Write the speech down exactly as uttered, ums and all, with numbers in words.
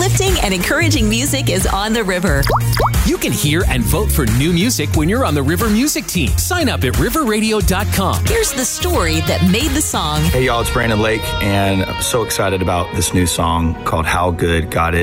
Uplifting and encouraging music is on the river. You can hear and vote for new music when you're on the River Music team. Sign up at river radio dot com. Here's the story that made the song. Hey, y'all, it's Brandon Lake, and I'm so excited about this new song called How Good God Is.